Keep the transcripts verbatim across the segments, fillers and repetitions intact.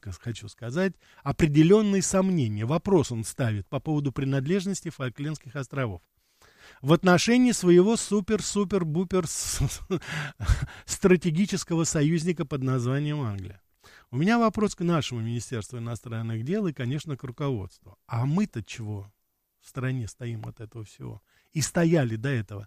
мягко хочу сказать, определенные сомнения. Вопрос он ставит по поводу принадлежности Фолклендских островов в отношении своего супер-супер-бупер стратегического союзника под названием Англия. У меня вопрос к нашему Министерству иностранных дел и, конечно, к руководству. А мы-то чего в стороне стоим от этого всего? И стояли до этого.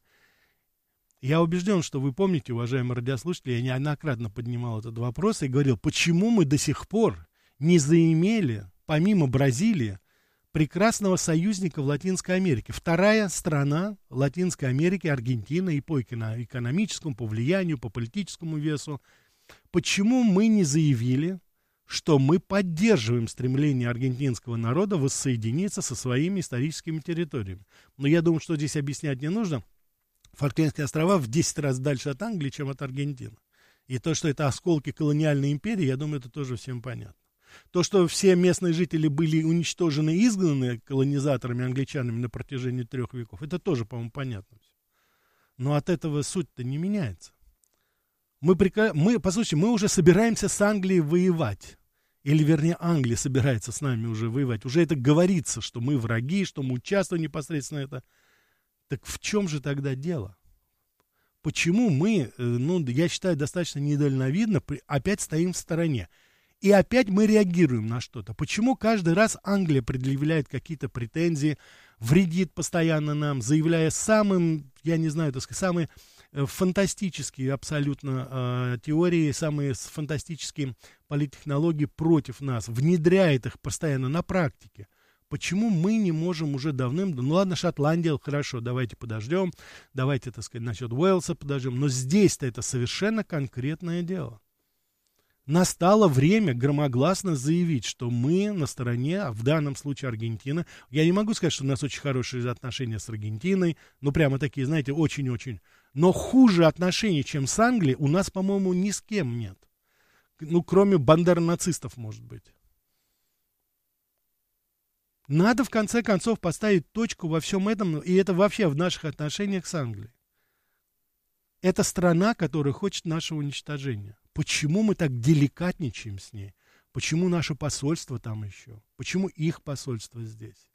Я убежден, что вы помните, уважаемые радиослушатели, я неоднократно поднимал этот вопрос и говорил, почему мы до сих пор не заимели, помимо Бразилии, прекрасного союзника в Латинской Америке. Вторая страна Латинской Америки, Аргентина, и по экономическому, по влиянию, по политическому весу. Почему мы не заявили, что мы поддерживаем стремление аргентинского народа воссоединиться со своими историческими территориями? Но я думаю, что здесь объяснять не нужно. Фолклендские острова в десять раз дальше от Англии, чем от Аргентины. И то, что это осколки колониальной империи, я думаю, это тоже всем понятно. То, что все местные жители были уничтожены и изгнаны колонизаторами, англичанами на протяжении трех веков, это тоже, по-моему, понятно. Но от этого суть-то не меняется. Мы, прика... мы, по сути, мы уже собираемся с Англией воевать. Или, вернее, Англия собирается с нами уже воевать. Уже это говорится, что мы враги, что мы участвуем непосредственно в это. Так в чем же тогда дело? Почему мы, ну, я считаю, достаточно недальновидно опять стоим в стороне? И опять мы реагируем на что-то. Почему каждый раз Англия предъявляет какие-то претензии, вредит постоянно нам, заявляя самым, я не знаю, так сказать, самые фантастические абсолютно э, теории, самые фантастические политтехнологии против нас, внедряет их постоянно на практике? Почему мы не можем уже давным... Ну ладно, Шотландия, хорошо, давайте подождем, давайте, так сказать, насчет Уэльса подождем, но здесь-то это совершенно конкретное дело. Настало время громогласно заявить, что мы на стороне, а в данном случае Аргентина. Я не могу сказать, что у нас очень хорошие отношения с Аргентиной, ну прямо такие, знаете, очень-очень. Но хуже отношений, чем с Англией, у нас, по-моему, ни с кем нет. Ну, кроме бандеронацистов, может быть. Надо, в конце концов, поставить точку во всем этом, и это вообще в наших отношениях с Англией. Это страна, которая хочет нашего уничтожения. Почему мы так деликатничаем с ней? Почему наше посольство там еще? Почему их посольство здесь?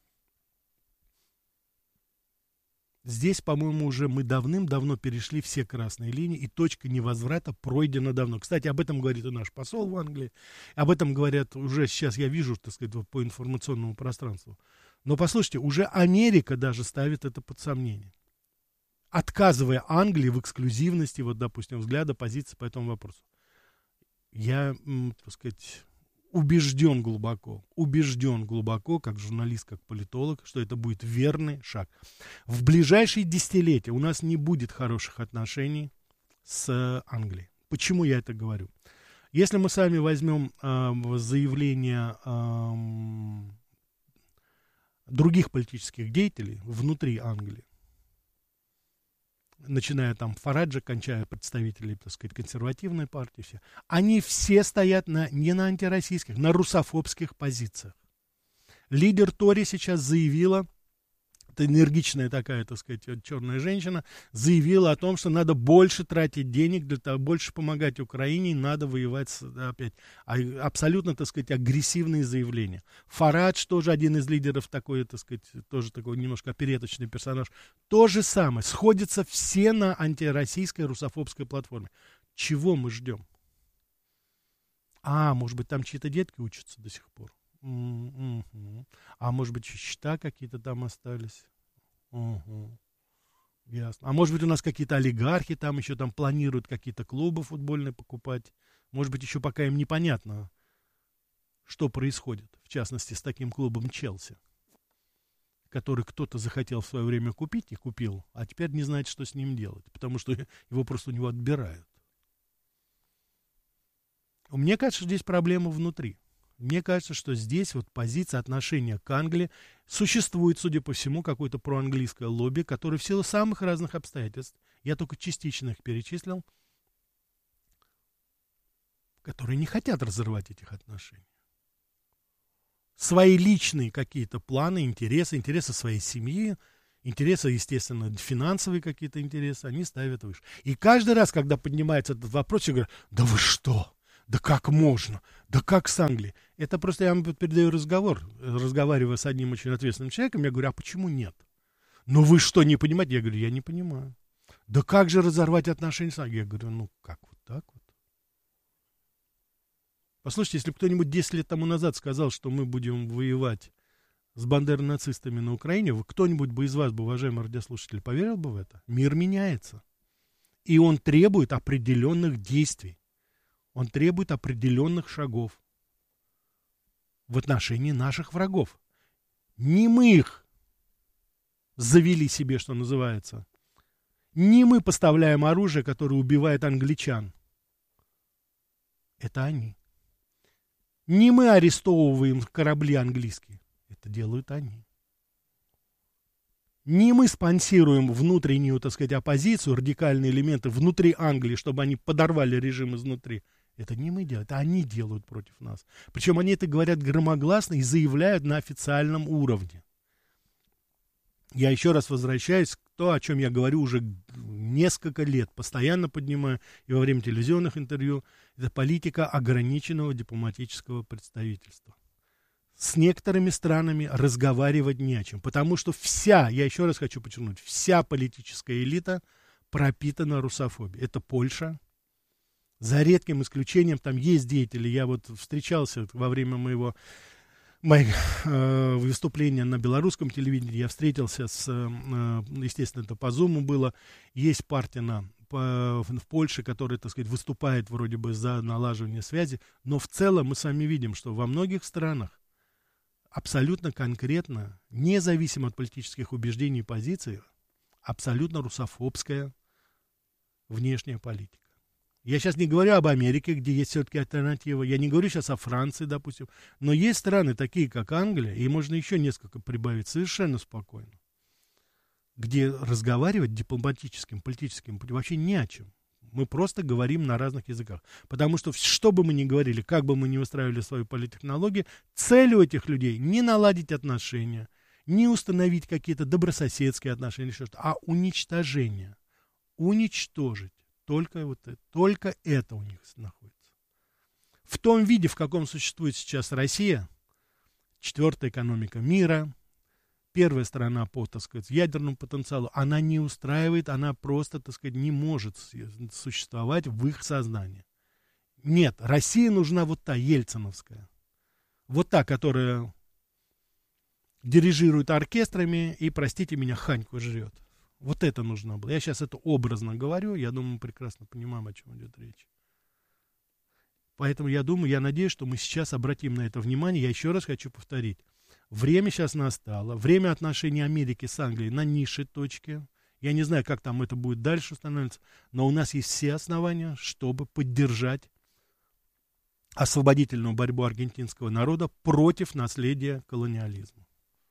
Здесь, по-моему, уже мы давным-давно перешли все красные линии, и точка невозврата пройдена давно. Кстати, об этом говорит и наш посол в Англии, об этом говорят уже сейчас, я вижу, так сказать, по информационному пространству. Но послушайте, уже Америка даже ставит это под сомнение, отказывая Англии в эксклюзивности, вот, допустим, взгляда, позиции по этому вопросу. Я, так сказать, убежден глубоко, убежден глубоко, как журналист, как политолог, что это будет верный шаг. В ближайшие десятилетия у нас не будет хороших отношений с Англией. Почему я это говорю? Если мы с вами возьмем э, заявления э, других политических деятелей внутри Англии, начиная там Фараджа, кончая представителей, так сказать, консервативной партии, все, они все стоят на, не на антироссийских, на русофобских позициях. Лидер Тори сейчас заявила, это энергичная такая, так сказать, черная женщина, заявила о том, что надо больше тратить денег, для того, больше помогать Украине, надо воевать с, опять. А, абсолютно, так сказать, агрессивные заявления. Фарадж, тоже один из лидеров, такой, так сказать, тоже такой немножко опереточный персонаж. То же самое. Сходятся все на антироссийской русофобской платформе. Чего мы ждем? А, может быть, там чьи-то детки учатся до сих пор. Mm-hmm. А может быть, счета какие-то там остались. Uh-huh. Ясно. А может быть, у нас какие-то олигархи там еще там планируют какие-то клубы футбольные покупать. Может быть, еще пока им непонятно, что происходит. В частности, с таким клубом Челси, который кто-то захотел в свое время купить и купил, а теперь не знает, что с ним делать, потому что его просто у него отбирают. Мне кажется, что здесь проблема внутри. Мне кажется, что здесь вот позиция отношения к Англии, существует, судя по всему, какое-то проанглийское лобби, которое в силу самых разных обстоятельств, я только частично их перечислил, которые не хотят разрывать этих отношений. Свои личные какие-то планы, интересы, интересы своей семьи, интересы, естественно, финансовые какие-то интересы, они ставят выше. И каждый раз, когда поднимается этот вопрос, я говорю, да вы что? Да как можно? Да как с Англией? Это просто я вам передаю разговор, разговаривая с одним очень ответственным человеком, я говорю, а почему нет? Ну вы что, не понимаете? Я говорю, я не понимаю. Да как же разорвать отношения с Англией? Я говорю, ну как вот так вот? Послушайте, если бы кто-нибудь десять лет тому назад сказал, что мы будем воевать с бандеро-нацистами на Украине, вы, кто-нибудь бы из вас, бы, уважаемые радиослушатели, поверил бы в это? Мир меняется. И он требует определенных действий. Он требует определенных шагов в отношении наших врагов. Не мы их завели себе, что называется. Не мы поставляем оружие, которое убивает англичан. Это они. Не мы арестовываем корабли английские. Это делают они. Не мы спонсируем внутреннюю, так сказать, оппозицию, радикальные элементы внутри Англии, чтобы они подорвали режим изнутри. Это не мы делаем, это они делают против нас. Причем они это говорят громогласно и заявляют на официальном уровне. Я еще раз возвращаюсь к тому, о чем я говорю уже несколько лет, постоянно поднимаю и во время телевизионных интервью. Это политика ограниченного дипломатического представительства. С некоторыми странами разговаривать не о чем, потому что вся, я еще раз хочу подчеркнуть, вся политическая элита пропитана русофобией. Это Польша. За редким исключением, там есть деятели, я вот встречался во время моего моих э, выступления на белорусском телевидении, я встретился с, э, естественно, это по Зуму было, есть партия на, по, в Польше, которая, так сказать, выступает вроде бы за налаживание связи, но в целом мы сами видим, что во многих странах абсолютно конкретно, независимо от политических убеждений и позиций, абсолютно русофобская внешняя политика. Я сейчас не говорю об Америке, где есть все-таки альтернатива. Я не говорю сейчас о Франции, допустим. Но есть страны, такие как Англия, и можно еще несколько прибавить совершенно спокойно, где разговаривать дипломатическим, политическим путем вообще не о чем. Мы просто говорим на разных языках. Потому что, что бы мы ни говорили, как бы мы ни устраивали свою политтехнологию, цель у этих людей не наладить отношения, не установить какие-то добрососедские отношения, а уничтожение. Уничтожить. Только, вот это, только это у них находится. В том виде, в каком существует сейчас Россия, четвертая экономика мира, первая страна по, так сказать, ядерному потенциалу, она не устраивает, она просто, так сказать, не может существовать в их сознании. Нет, России нужна вот та ельциновская, вот та, которая дирижирует оркестрами и, простите меня, ханьку жрет. Вот это нужно было. Я сейчас это образно говорю, я думаю, мы прекрасно понимаем, о чем идет речь. Поэтому я думаю, я надеюсь, что мы сейчас обратим на это внимание. Я еще раз хочу повторить. Время сейчас настало. Время отношений Америки с Англией на низшей точке. Я не знаю, как там это будет дальше становиться, но у нас есть все основания, чтобы поддержать освободительную борьбу аргентинского народа против наследия колониализма.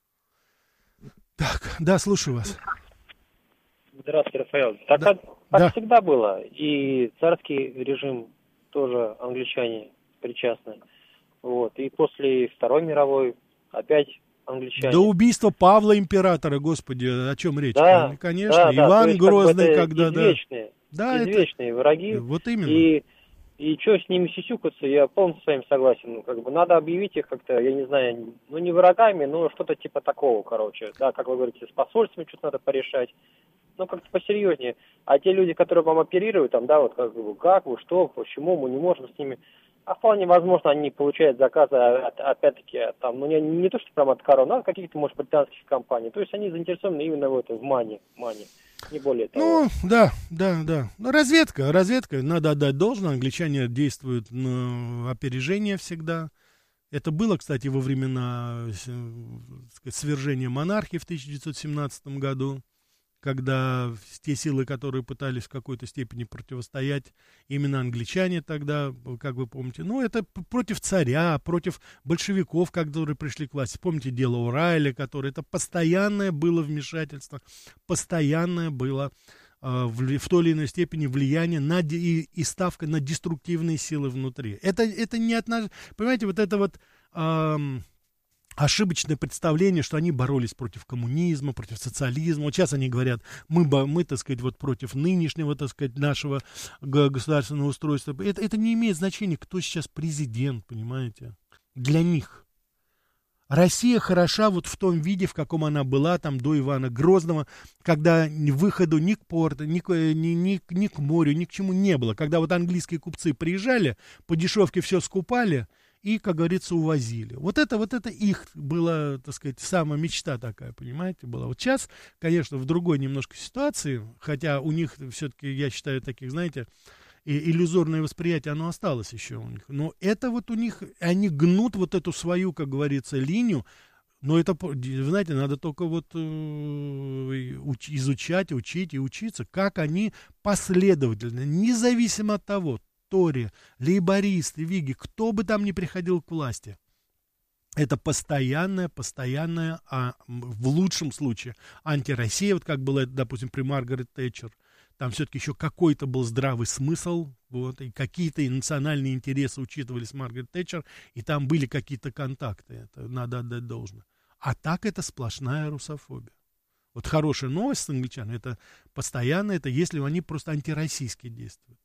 Так, да, слушаю вас. Здравствуйте, Рафаэль. Так, да. так да. всегда было. И царский режим тоже англичане причастны. Вот. И после Второй мировой опять англичане. До убийства Павла императора, господи, о чем речь? Да, конечно. Да, Иван да. Грозный, как когда... извечные, да, извечные это... враги. Вот именно. И, и что с ними сисюкаться, я полностью с вами согласен. Ну, как бы надо объявить их как-то, я не знаю, ну не врагами, но что-то типа такого, короче. Да, как вы говорите, с посольствами что-то надо порешать. Ну, как-то посерьезнее. А те люди, которые вам оперируют, там, да, вот как бы, как вы, что, почему, мы не можем с ними... А вполне возможно, они получают заказы, опять-таки, там, ну, не, не то, что прямо от корона, а от каких-то, может, британских компаний. То есть они заинтересованы именно в этом, в мане, мане, не более того. Ну, да, да, да. Разведка, разведка, надо отдать должное. Англичане действуют на опережение всегда. Это было, кстати, во времена сказать, свержения монархии в тысяча девятьсот семнадцатом году, когда те силы, которые пытались в какой-то степени противостоять, именно англичане тогда, как вы помните, ну, это против царя, против большевиков, которые пришли к власти. Помните дело Урайля, которое, это постоянное было вмешательство, постоянное было э, в, в той или иной степени влияние на, и, и ставка на деструктивные силы внутри. Это, это не от нас, понимаете, вот это вот... Э, ошибочное представление, что они боролись против коммунизма, против социализма. Вот сейчас они говорят, мы, мы так сказать, вот против нынешнего, так сказать, нашего государственного устройства. Это, это не имеет значения, кто сейчас президент, понимаете, для них. Россия хороша вот в том виде, в каком она была там до Ивана Грозного, когда выходу ни к порту, ни, ни, ни, ни к морю, ни к чему не было. Когда вот английские купцы приезжали, по дешевке все скупали и, как говорится, увозили. Вот это, вот это их была, так сказать, самая мечта такая, понимаете, была. Вот сейчас, конечно, в другой немножко ситуации, хотя у них все-таки, я считаю, таких, знаете, и иллюзорное восприятие, оно осталось еще у них. Но это вот у них, они гнут вот эту свою, как говорится, линию. Но это, знаете, надо только вот э, уч, изучать, учить и учиться, как они последовательно, независимо от того, Тори, лейбористы, Виги, кто бы там ни приходил к власти, это постоянная, постоянная, а в лучшем случае, антироссия, вот как было, допустим, при Маргарет Тэтчер. Там все-таки еще какой-то был здравый смысл, вот, и какие-то национальные интересы учитывались Маргарет Тэтчер, и там были какие-то контакты, это надо отдать должное. А так это сплошная русофобия. Вот хорошая новость с англичанами, это постоянно, это если они просто антироссийски действуют.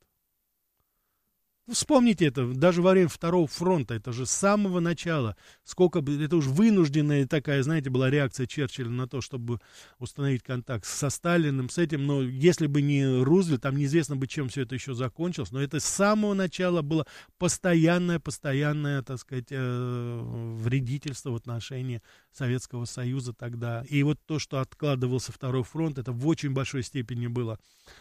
Вспомните это, даже во время Второго фронта, это же с самого начала, сколько, это уж вынужденная такая, знаете, была реакция Черчилля на то, чтобы установить контакт со Сталиным, с этим, но если бы не Рузвельт, там неизвестно бы, чем все это еще закончилось, но это с самого начала было постоянное, постоянное, так сказать, вредительство в отношении Советского Союза тогда. И вот то, что откладывался Второй фронт, это в очень большой степени было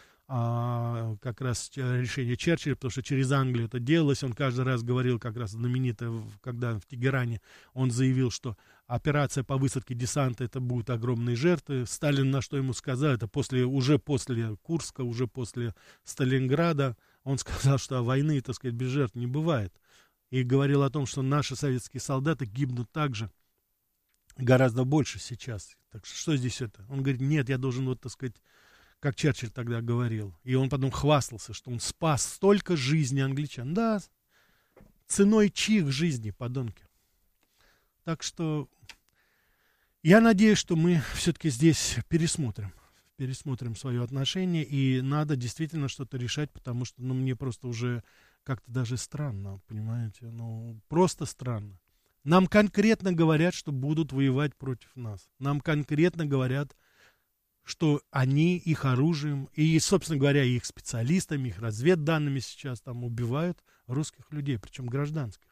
А, как раз решение Черчилля, потому что через Англию это делалось. Он каждый раз говорил, как раз знаменито, когда в Тегеране он заявил, что операция по высадке десанта это будут огромные жертвы. Сталин на что ему сказал, это после, уже после Курска, уже после Сталинграда, он сказал, что войны, так сказать, без жертв не бывает. И говорил о том, что наши советские солдаты гибнут также гораздо больше сейчас. Так что, что здесь это? Он говорит, нет, я должен, вот, так сказать, как Черчилль тогда говорил. И он потом хвастался, что он спас столько жизней англичан. Да, ценой чьих жизней, подонки. Так что я надеюсь, что мы все-таки здесь пересмотрим. Пересмотрим свое отношение. И надо действительно что-то решать, потому что ну, мне просто уже как-то даже странно, понимаете? Ну, просто странно. Нам конкретно говорят, что будут воевать против нас. Нам конкретно говорят, что они их оружием и, собственно говоря, их специалистами, их разведданными сейчас там убивают русских людей, причем гражданских.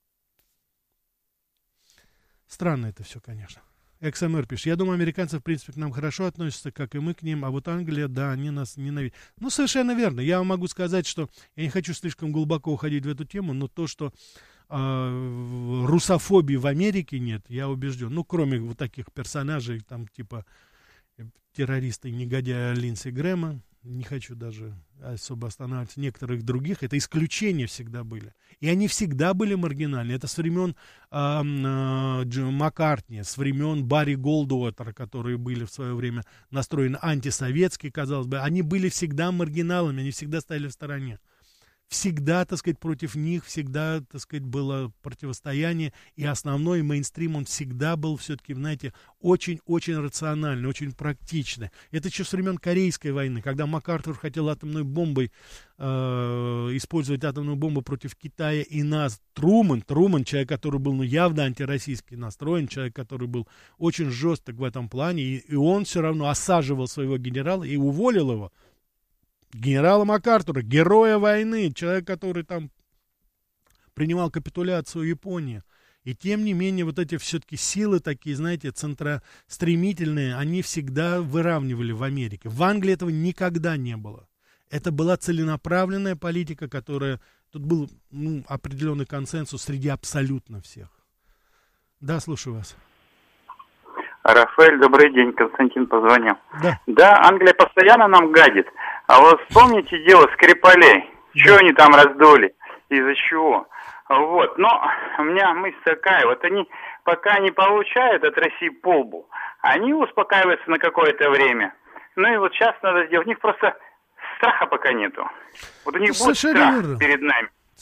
Странно это все, конечно. экс эм эр пишет, я думаю, американцы, в принципе, к нам хорошо относятся, как и мы к ним, а вот Англия, да, они нас ненавидят. Ну, совершенно верно. Я вам могу сказать, что я не хочу слишком глубоко уходить в эту тему, но то, что э, русофобии в Америке нет, я убежден. Ну, кроме вот таких персонажей, там, типа террориста и негодяя Линдси Грэма, не хочу даже особо останавливаться, некоторых других, это исключения всегда были. И они всегда были маргинальны. Это с времен э, э, Маккартни, с времен Барри Голдуотера, которые были в свое время настроены антисоветски, казалось бы. Они были всегда маргиналами, они всегда стояли в стороне. Всегда, так сказать, против них, всегда, так сказать, было противостояние, и основной мейнстрим, он всегда был все-таки, знаете, очень-очень рациональный, очень практичный. Это еще с времен Корейской войны, когда МакАртур хотел атомной бомбой, э, использовать атомную бомбу против Китая и нас. Трумэн, Трумэн, человек, который был, ну, явно антироссийски настроен, человек, который был очень жесток в этом плане, и, и он все равно осаживал своего генерала и уволил его. Генерала МакАртура, героя войны, человек, который там принимал капитуляцию Японии. И тем не менее, вот эти все-таки силы такие, знаете, центростремительные, они всегда выравнивали в Америке. В Англии этого никогда не было. Это была целенаправленная политика, которая... Тут был ну, определенный консенсус среди абсолютно всех. Да, слушаю вас. Рафаэль, добрый день, Константин позвонил. Да. Да, Англия постоянно нам гадит. А вот вспомните дело Скрипалей. Да. Что они там раздули? Из-за чего? Вот. Но у меня мысль такая. Вот они пока не получают от России по лбу, они успокаиваются на какое-то время. Ну и вот сейчас надо сделать. У них просто страха пока нету. Вот у них ну, будет страх верно. перед нами.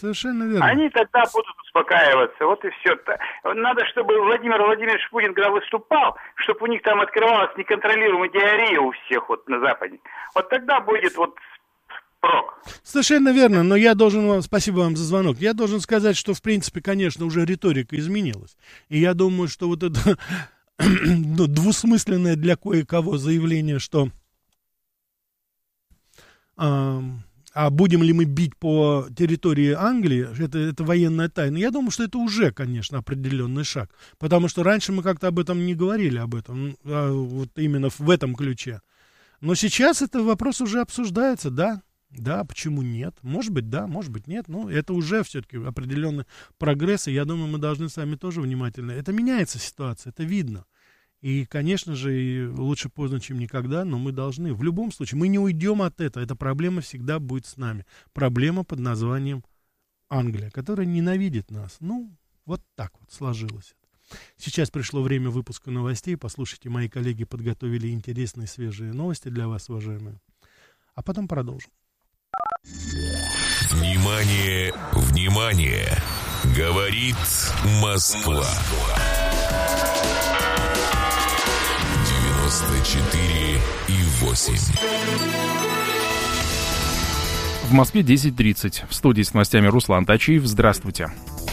Совершенно верно. Они тогда будут успокаиваться, вот и все. Надо, чтобы Владимир Владимирович Путин, когда выступал, чтобы у них там открывалась неконтролируемая диарея у всех вот на Западе. Вот тогда будет вот прок. Совершенно верно, но я должен вам, спасибо вам за звонок, я должен сказать, что, в принципе, конечно, уже риторика изменилась. И я думаю, что вот это двусмысленное для кое-кого заявление, что... А, а будем ли мы бить по территории Англии, это, это военная тайна. Я думаю, что это уже, конечно, определенный шаг. Потому что раньше мы как-то об этом не говорили, об этом, а вот именно в этом ключе. Но сейчас этот вопрос уже обсуждается, да. Да, почему нет? Может быть, да, может быть, нет. Но это уже все-таки определенный прогресс, и я думаю, мы должны сами тоже внимательно. Это меняется ситуация, это видно. И, конечно же, и лучше поздно, чем никогда, но мы должны. В любом случае, мы не уйдем от этого. Эта проблема всегда будет с нами. Проблема под названием Англия, которая ненавидит нас. Ну, вот так вот сложилось. Сейчас пришло время выпуска новостей. Послушайте, мои коллеги подготовили интересные свежие новости для вас, уважаемые. А потом продолжим. Внимание, внимание! Говорит Москва. девяносто четыре и восемь. В Москве десять тридцать. В студии с новостями Руслан Тачиев. Здравствуйте.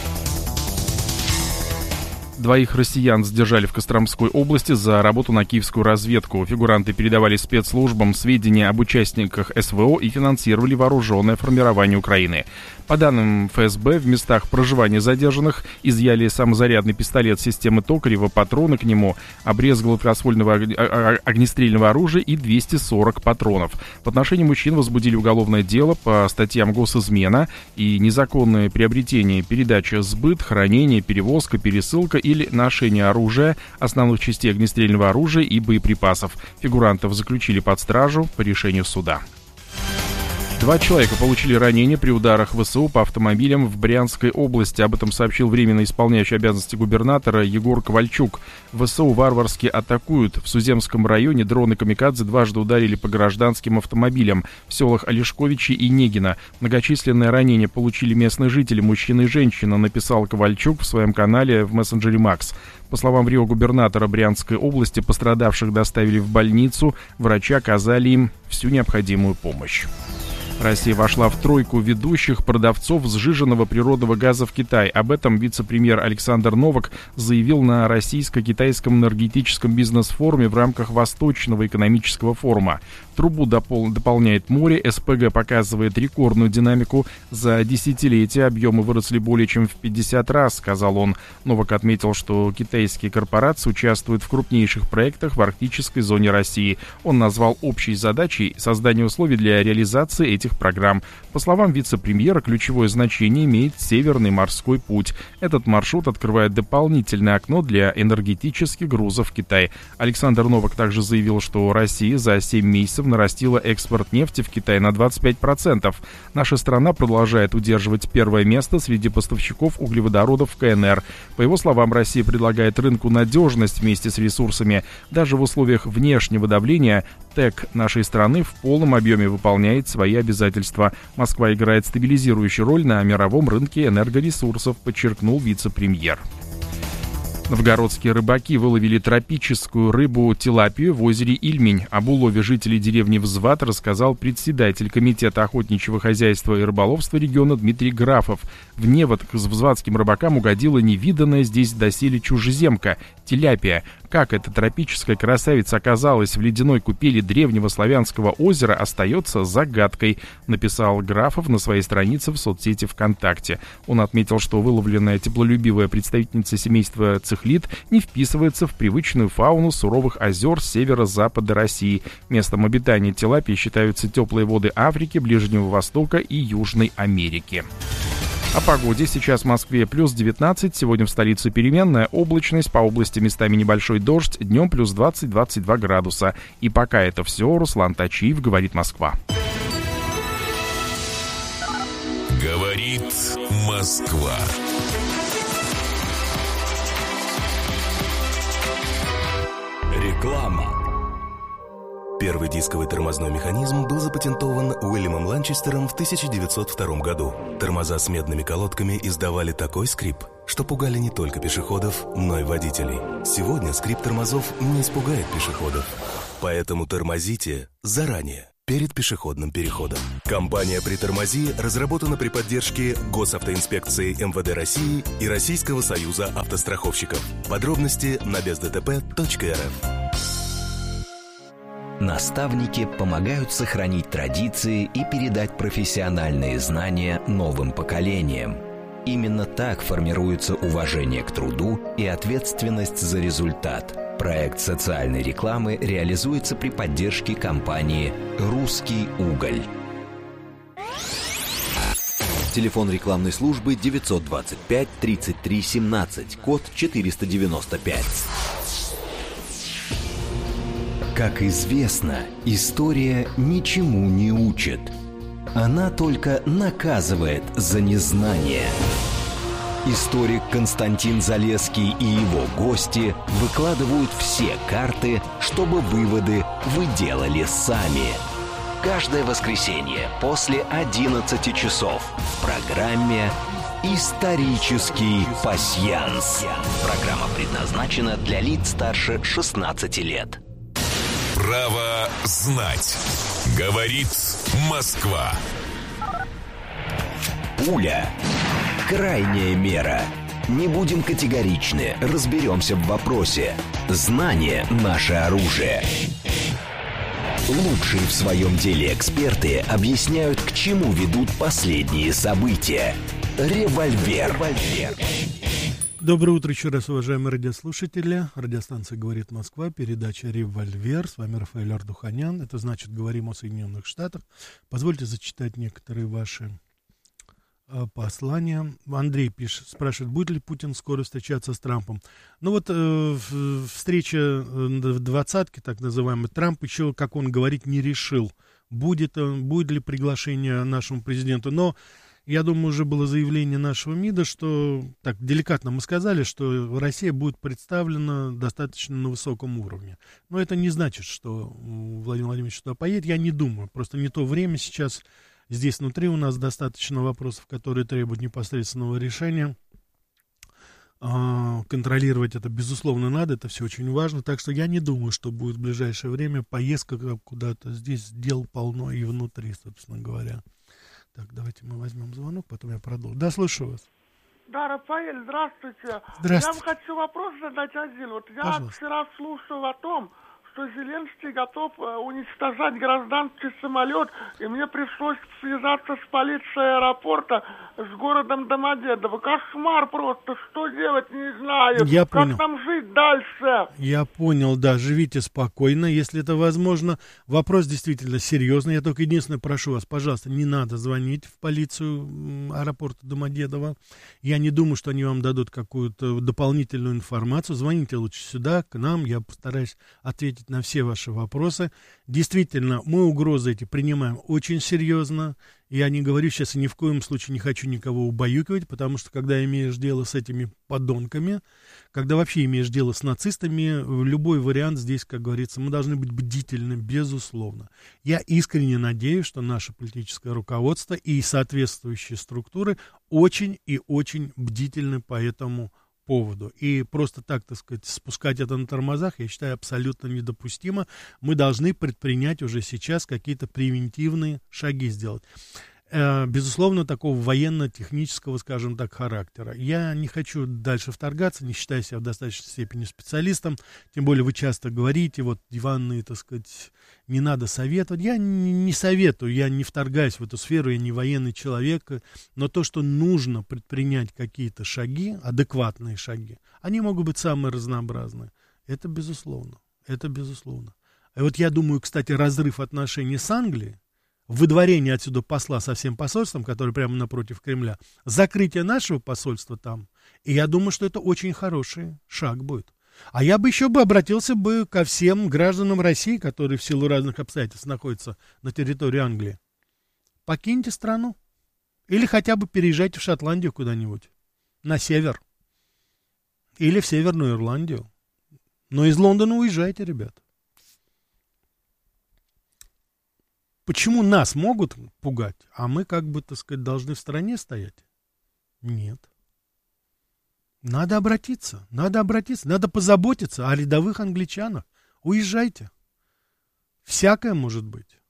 Двоих россиян задержали в Костромской области за работу на киевскую разведку. Фигуранты передавали спецслужбам сведения об участниках СВО и финансировали вооруженное формирование Украины. По данным эф эс бэ, в местах проживания задержанных изъяли самозарядный пистолет системы Токарева, патроны к нему, обрез гладкоствольного огнестрельного оружия и двести сорок патронов. В отношении мужчин возбудили уголовное дело по статьям госизмена и незаконное приобретение, передача, сбыт, хранение, перевозка, пересылка или ношение оружия, основных частей огнестрельного оружия и боеприпасов. Фигурантов заключили под стражу по решению суда. Два человека получили ранения при ударах вэ эс у по автомобилям в Брянской области. Об этом сообщил временно исполняющий обязанности губернатора Егор Ковальчук. вэ эс у варварски атакуют. В Суземском районе дроны «Камикадзе» дважды ударили по гражданским автомобилям в селах Олешковичи и Негино. Многочисленные ранения получили местные жители, мужчина и женщина, написал Ковальчук в своем канале в мессенджере Макс. По словам рио губернатора Брянской области, пострадавших доставили в больницу, врачи оказали им всю необходимую помощь. Россия вошла в тройку ведущих продавцов сжиженного природного газа в Китай. Об этом вице-премьер Александр Новак заявил на российско-китайском энергетическом бизнес-форуме в рамках Восточного экономического форума. Трубу допол- дополняет море, эс пэ гэ показывает рекордную динамику. За десятилетия объемы выросли более чем в пятьдесят раз, сказал он. Новак отметил, что китайские корпорации участвуют в крупнейших проектах в арктической зоне России. Он назвал общей задачей создание условий для реализации этих программ. По словам вице-премьера, ключевое значение имеет Северный морской путь. Этот маршрут открывает дополнительное окно для энергетических грузов в Китай. Александр Новак также заявил, что Россия за семь месяцев нарастила экспорт нефти в Китай на двадцать пять процентов. Наша страна продолжает удерживать первое место среди поставщиков углеводородов в ка эн эр. По его словам, Россия предлагает рынку надежность вместе с ресурсами. Даже в условиях внешнего давления ТЭК нашей страны в полном объеме выполняет свои обязательства. Москва играет стабилизирующую роль на мировом рынке энергоресурсов, подчеркнул вице-премьер. Новгородские рыбаки выловили тропическую рыбу тилапию в озере Ильмень. Об улове жителей деревни Взват рассказал председатель комитета охотничьего хозяйства и рыболовства региона Дмитрий Графов. В невод к взватским рыбакам угодила невиданная здесь доселе чужеземка – тиляпия. Как эта тропическая красавица оказалась в ледяной купели древнего славянского озера, остается загадкой, написал Графов на своей странице в соцсети ВКонтакте. Он отметил, что выловленная теплолюбивая представительница семейства цихлид не вписывается в привычную фауну суровых озер северо-запада России. Местом обитания тилапии считаются теплые воды Африки, Ближнего Востока и Южной Америки. О погоде. Сейчас в Москве плюс девятнадцать, сегодня в столице переменная облачность, по области местами небольшой дождь, днем плюс двадцать - двадцать два градуса. И пока это все, Руслан Тачиев, говорит Москва. Говорит Москва. Реклама. Первый дисковый тормозной механизм был запатентован Уильямом Ланчестером в тысяча девятьсот втором году. Тормоза с медными колодками издавали такой скрип, что пугали не только пешеходов, но и водителей. Сегодня скрип тормозов не испугает пешеходов. Поэтому тормозите заранее, перед пешеходным переходом. Компания «Притормози» разработана при поддержке Госавтоинспекции эм вэ дэ России и Российского союза автостраховщиков. Подробности на без дэ тэ пэ точка эр эф. Наставники помогают сохранить традиции и передать профессиональные знания новым поколениям. Именно так формируется уважение к труду и ответственность за результат. Проект социальной рекламы реализуется при поддержке компании «Русский уголь». Телефон рекламной службы девятьсот двадцать пять тридцать три семнадцать, код четыреста девяносто пять. Как известно, история ничему не учит. Она только наказывает за незнание. Историк Константин Залесский и его гости выкладывают все карты, чтобы выводы вы делали сами. Каждое воскресенье после одиннадцати часов в программе «Исторический пасьянс». Программа предназначена для лиц старше шестнадцати лет. Право знать. Говорит Москва. Пуля. Крайняя мера. Не будем категоричны, разберемся в вопросе. Знание – наше оружие. Лучшие в своем деле эксперты объясняют, к чему ведут последние события. Револьвер. Револьвер. Доброе утро еще раз, уважаемые радиослушатели. Радиостанция «Говорит Москва», передача «Револьвер». С вами Рафаэль Ардуханян. Это значит, говорим о Соединенных Штатах. Позвольте зачитать некоторые ваши э, послания. Андрей пишет, спрашивает, будет ли Путин скоро встречаться с Трампом. Ну вот э, встреча в двадцатке, так называемой, Трамп еще, как он говорит, не решил, будет, будет ли приглашение нашему президенту. Но я думаю, уже было заявление нашего МИДа, что, так деликатно мы сказали, что Россия будет представлена достаточно на высоком уровне. Но это не значит, что Владимир Владимирович туда поедет. Я не думаю. Просто не то время сейчас. Здесь внутри у нас достаточно вопросов, которые требуют непосредственного решения. Контролировать это, безусловно, надо. Это все очень важно. Так что я не думаю, что будет в ближайшее время поездка куда-то. Здесь дел полно и внутри, собственно говоря. Так, давайте мы возьмем звонок, потом я продолжу. Да, слушаю вас. Да, Рафаэль, здравствуйте. Здравствуйте. Я вам хочу вопрос задать один. Вот я Пожалуйста. вчера слушал о том, что Зеленский готов э, уничтожать гражданский самолет, и мне пришлось связаться с полицией аэропорта, с городом Домодедово. Кошмар просто, что делать, не знаю. Я как понял. нам жить дальше? Я понял, да, живите спокойно, если это возможно. Вопрос действительно серьезный. Я только единственное прошу вас, пожалуйста, не надо звонить в полицию аэропорта Домодедово. Я не думаю, что они вам дадут какую-то дополнительную информацию. Звоните лучше сюда, к нам, я постараюсь ответить на все ваши вопросы. Действительно, мы угрозы эти принимаем очень серьезно. Я не говорю сейчас и ни в коем случае не хочу никого убаюкивать, потому что когда имеешь дело с этими подонками, когда вообще имеешь дело с нацистами, любой вариант здесь, как говорится, мы должны быть бдительны, безусловно. Я искренне надеюсь, что наше политическое руководство и соответствующие структуры очень и очень бдительны по этому поводу. И просто так, так сказать, спускать это на тормозах, я считаю, абсолютно недопустимо. Мы должны предпринять уже сейчас какие-то превентивные шаги сделать. Безусловно, такого военно-технического, скажем так, характера. Я не хочу дальше вторгаться, не считаю себя в достаточной степени специалистом, тем более вы часто говорите, вот диванные, так сказать, не надо советовать. Я не, не советую, я не вторгаюсь в эту сферу, я не военный человек, но то, что нужно предпринять какие-то шаги, адекватные шаги, они могут быть самые разнообразные. Это безусловно, это безусловно. И вот я думаю, кстати, разрыв отношений с Англией, выдворение отсюда посла со всем посольством, который прямо напротив Кремля, закрытие нашего посольства там, и я думаю, что это очень хороший шаг будет. А я бы еще бы обратился бы ко всем гражданам России, которые в силу разных обстоятельств находятся на территории Англии. Покиньте страну. Или хотя бы переезжайте в Шотландию куда-нибудь, на север. Или в Северную Ирландию. Но из Лондона уезжайте, ребят. Почему нас могут пугать, а мы, как бы, так сказать, должны в стороне стоять? Нет. Надо обратиться, надо обратиться, надо позаботиться о рядовых англичанах. Уезжайте. Всякое может быть.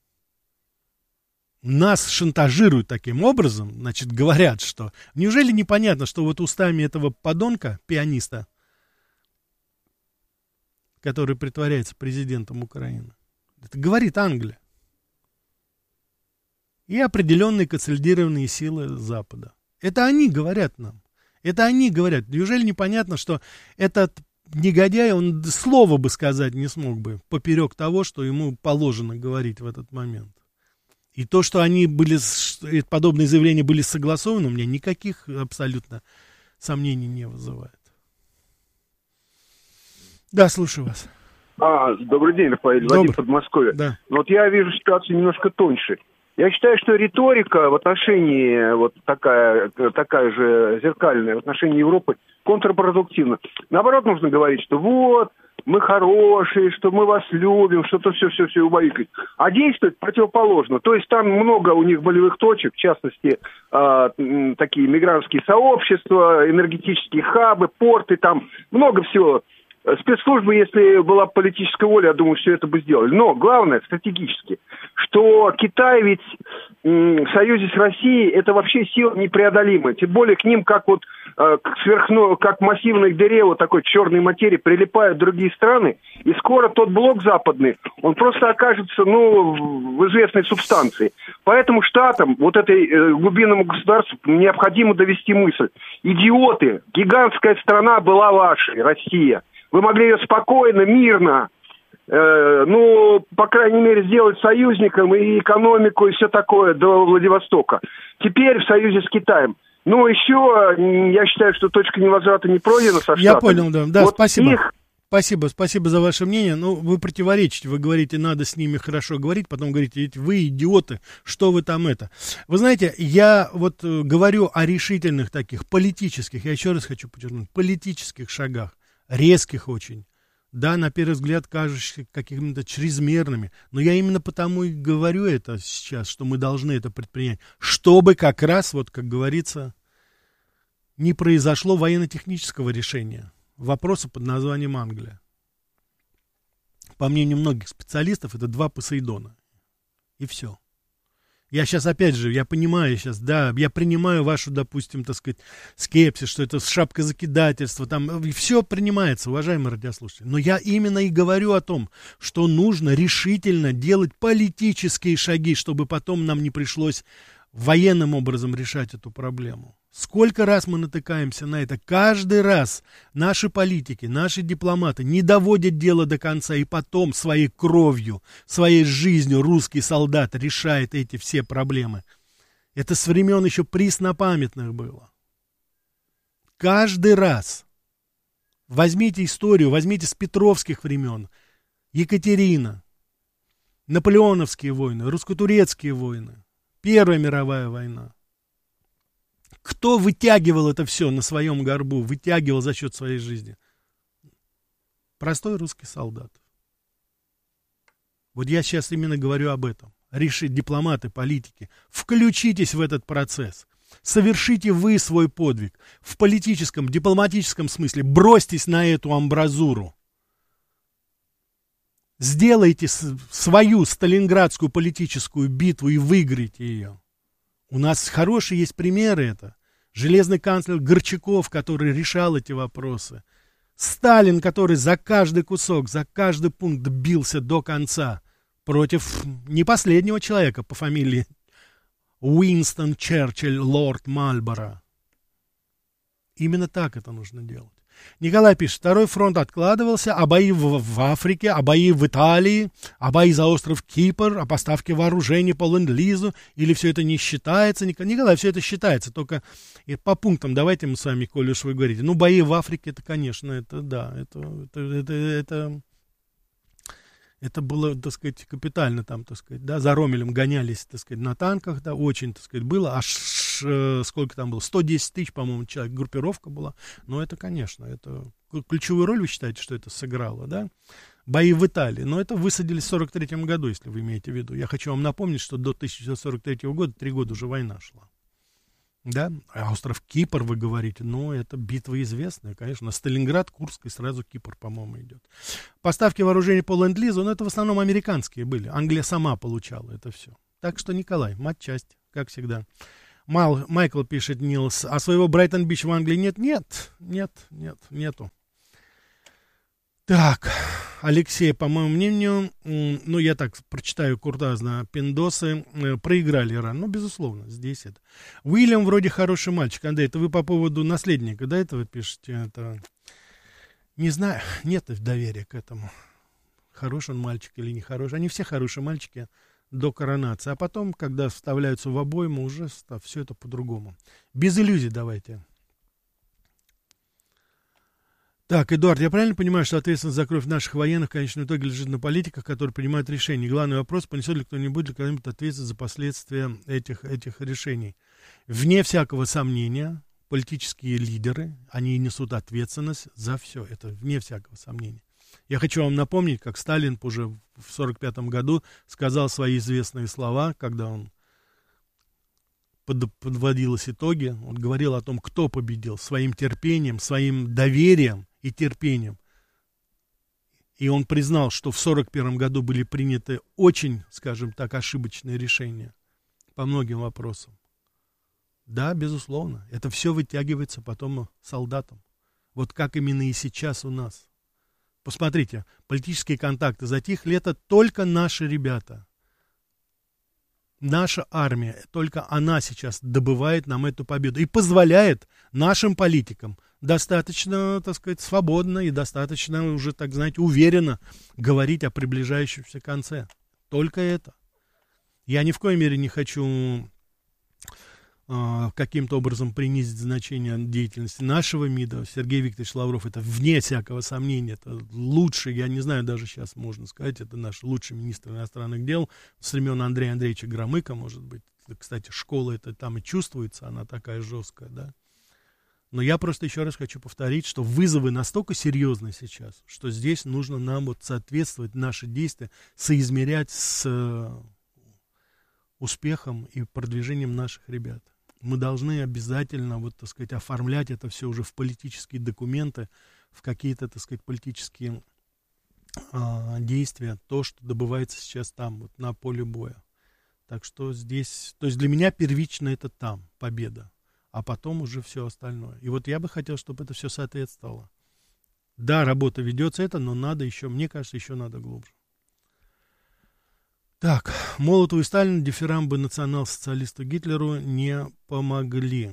Нас шантажируют таким образом, значит, говорят, что... Неужели непонятно, что вот устами этого подонка, пианиста, который притворяется президентом Украины, это говорит Англия. И определенные консолидированные силы Запада. Это они говорят нам. Это они говорят. Неужели непонятно, что этот негодяй, он слова бы сказать не смог бы поперек того, что ему положено говорить в этот момент. И то, что они были, подобные заявления были согласованы, у меня никаких абсолютно сомнений не вызывает. Да, слушаю вас. А, добрый день, Рафаэль, Владимир, Подмосковье. Да. Вот я вижу ситуацию немножко тоньше. Я считаю, что риторика в отношении, вот такая, такая же зеркальная, в отношении Европы контрпродуктивна. Наоборот, нужно говорить, что вот, мы хорошие, что мы вас любим, что-то все-все-все убаюкать. А действует противоположно. То есть там много у них болевых точек, в частности, э, такие мигрантские сообщества, энергетические хабы, порты, там много всего. Спецслужбы, если была политическая воля, я думаю, все это бы сделали. Но главное, стратегически, что Китай ведь м, в союзе с Россией это вообще сила непреодолимая. Тем более к ним, как вот э, сверхно, как массивной дыре вот такой черной материи прилипают другие страны. И скоро тот блок западный, он просто окажется, ну, в известной субстанции. Поэтому штатам, вот этой э, глубинному государству необходимо довести мысль. Идиоты, гигантская страна была вашей, Россия. Вы могли ее спокойно, мирно, э, ну, по крайней мере, сделать союзником и экономику, и все такое до Владивостока. Теперь в союзе с Китаем. Ну, еще, я считаю, что точка невозврата не пройдена со штатами. Я понял, да. Да, вот спасибо. Их... Спасибо, спасибо за ваше мнение. Ну, вы противоречите, вы говорите, надо с ними хорошо говорить, потом говорите, ведь вы идиоты, что вы там это. Вы знаете, я вот э, говорю о решительных таких политических, я еще раз хочу подчеркнуть, политических шагах. Резких очень, да, на первый взгляд кажущихся какими-то чрезмерными, но я именно потому и говорю это сейчас, что мы должны это предпринять, чтобы как раз, вот как говорится, не произошло военно-технического решения вопроса под названием Англия. По мнению многих специалистов, это два Посейдона, и все. Я сейчас, опять же, я понимаю сейчас, да, я принимаю вашу, допустим, так сказать, скепсис, что это шапка закидательства, там, все принимается, уважаемые радиослушатели. Но я именно и говорю о том, что нужно решительно делать политические шаги, чтобы потом нам не пришлось военным образом решать эту проблему. Сколько раз мы натыкаемся на это? Каждый раз наши политики, наши дипломаты не доводят дело до конца, и потом своей кровью, своей жизнью русский солдат решает эти все проблемы. Это с времен еще преснопамятных было. Каждый раз. Возьмите историю, возьмите с петровских времен. Екатерина, наполеоновские войны, русско-турецкие войны, Первая мировая война. Кто вытягивал это все на своем горбу, вытягивал за счет своей жизни? Простой русский солдат. Вот я сейчас именно говорю об этом. Решите, дипломаты, политики, включитесь в этот процесс. Совершите вы свой подвиг. В политическом, дипломатическом смысле бросьтесь на эту амбразуру. Сделайте свою сталинградскую политическую битву и выиграйте ее. У нас хорошие есть примеры это. Железный канцлер Горчаков, который решал эти вопросы. Сталин, который за каждый кусок, за каждый пункт бился до конца. Против не последнего человека по фамилии Уинстон Черчилль, лорд Мальборо. Именно так это нужно делать. Николай пишет, второй фронт откладывался, а бои в, в Африке, а бои в Италии, а бои за остров Кипр, а поставки вооружений по ленд-лизу, или все это не считается? Николай, все это считается, только по пунктам давайте мы с вами, коли уж вы говорите. Ну, бои в Африке, это, конечно, это, да, это, это, это, это, это было, так сказать, капитально там, так сказать, да, за Ромелем гонялись, так сказать, на танках, да, очень, так сказать, было, аж сколько там было, сто десять тысяч, по-моему, человек, группировка была, но это, конечно, это ключевую роль, вы считаете, что это сыграло, да? бои в Италии. Но это высадились в сорок третьем году, если вы имеете в виду. Я хочу вам напомнить, что до тысяча девятьсот сорок третьего года, три года уже война шла. Да? А остров Кипр, вы говорите, ну, это битва известная, конечно. Сталинград, Курск и сразу Кипр, по-моему, идет. Поставки вооружений по ленд-лизу, ну, это в основном американские были. Англия сама получала это все. Так что, Николай, мать-часть, как всегда. Мал, Майкл пишет, Нилс, а своего Брайтон-Бич в Англии нет? Нет, нет, нет, нету. Так, Алексей, по моему мнению, ну, я так прочитаю куртазно, пиндосы э, проиграли Иран. Ну, безусловно, здесь это. Уильям вроде хороший мальчик. Андрей, это вы по поводу наследника, да, это вы пишете? Это... Не знаю, нет доверия к этому. Хороший он мальчик или не хороший. Они все хорошие мальчики до коронации. А потом, когда вставляются в обойму, уже все это по-другому. Без иллюзий давайте. Так, Эдуард, я правильно понимаю, что ответственность за кровь наших военных в конечном итоге лежит на политиках, которые принимают решения? Главный вопрос, понесет ли кто-нибудь для кого-нибудь ответственность за последствия этих, этих решений? Вне всякого сомнения, политические лидеры, они несут ответственность за все. Это вне всякого сомнения. Я хочу вам напомнить, как Сталин уже в сорок пятом году сказал свои известные слова, когда он под, подводилось итоги. Он говорил о том, кто победил своим терпением, своим доверием и терпением. И он признал, что в сорок первом году были приняты очень, скажем так, ошибочные решения по многим вопросам. Да, безусловно, это все вытягивается потом солдатам. Вот как именно и сейчас у нас. Посмотрите, политические контакты затихли, это только наши ребята. Наша армия, только она сейчас добывает нам эту победу и позволяет нашим политикам достаточно, так сказать, свободно и достаточно уже, так знаете, уверенно говорить о приближающемся конце. Только это. Я ни в коей мере не хочу э, каким-то образом принизить значение деятельности нашего МИДа. Сергей Викторович Лавров, это вне всякого сомнения, это лучший, я не знаю, даже сейчас можно сказать, это наш лучший министр иностранных дел с времен Андрея Андреевича Громыка, может быть. Кстати, школа это там и чувствуется, она такая жесткая, да. Но я просто еще раз хочу повторить, что вызовы настолько серьезны сейчас, что здесь нужно нам вот соответствовать, наши действия соизмерять с э, успехом и продвижением наших ребят. Мы должны обязательно, вот, так сказать, оформлять это все уже в политические документы, в какие-то, так сказать, политические э, действия, то, что добывается сейчас там, вот, на поле боя. Так что здесь, то есть для меня первично это там, победа. А потом уже все остальное. И вот я бы хотел, чтобы это все соответствовало. Да, работа ведется это, но надо еще, мне кажется, еще надо глубже. Так, Молотову и Сталину дифирамбы национал-социалисту Гитлеру не помогли.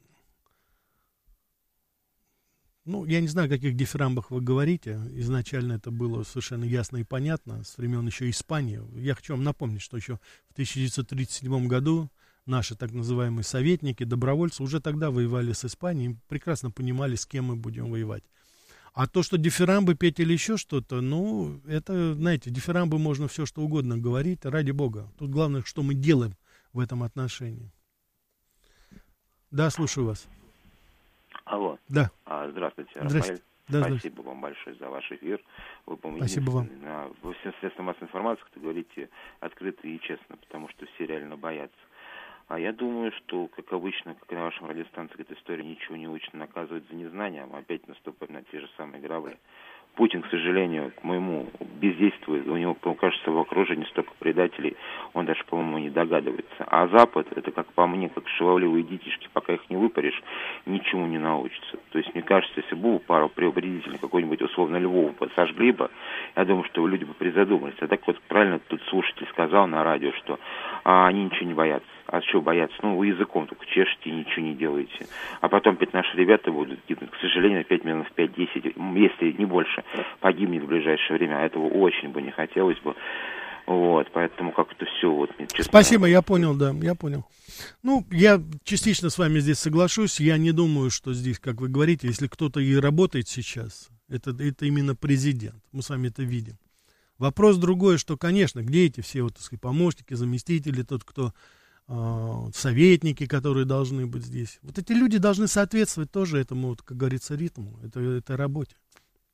Ну, я не знаю, о каких дифирамбах вы говорите. Изначально это было совершенно ясно и понятно, с времен еще Испании. Я хочу вам напомнить, что еще в тысяча девятьсот тридцать седьмом году наши так называемые советники, добровольцы уже тогда воевали с Испанией, прекрасно понимали, с кем мы будем воевать. А то, что дифирамбы петь или еще что-то, ну, это, знаете, дифирамбы можно все что угодно говорить, ради бога. Тут главное, что мы делаем в этом отношении. Да, слушаю вас. Алло. Да. А, здравствуйте, Здравствуйте. Да, Спасибо здравствуйте. вам большое за ваш эфир. Вы, по-моему, Спасибо вам. На, во всем средствам массовой информации, как говорите, открыто и честно, потому что все реально боятся. А я думаю, что, как обычно, как и на вашем радиостанции, эта история ничего не учит, наказывает за незнание, а мы опять наступаем на те же самые грабли. Путин, к сожалению, к моему бездействию, у него, кажется, в окружении столько предателей, он даже, по-моему, не догадывается. А Запад, это, как по мне, как шаловливые детишки, пока их не выпаришь, ничему не научится. То есть, мне кажется, если бы пару преобредительных, какой-нибудь условно Львова сожгли бы, я думаю, что люди бы призадумались. А так вот, правильно тут слушатель сказал на радио, что а, они ничего не боятся. А что бояться? Ну, вы языком только чешете и ничего не делаете. А потом опять наши ребята будут гибнуть. К сожалению, пять миллионов, пять-десять, если не больше, погибнет в ближайшее время. А этого очень бы не хотелось бы. Вот, поэтому как-то все вот... Честно, спасибо, я понял, да, я понял. Ну, я частично с вами здесь соглашусь. Я не думаю, что здесь, как вы говорите, если кто-то и работает сейчас, это, это именно президент. Мы с вами это видим. Вопрос другой, что, конечно, где эти все вот, так сказать, помощники, заместители, тот, кто... советники, которые должны быть здесь. Вот эти люди должны соответствовать тоже этому, вот, как говорится, ритму, это, этой работе.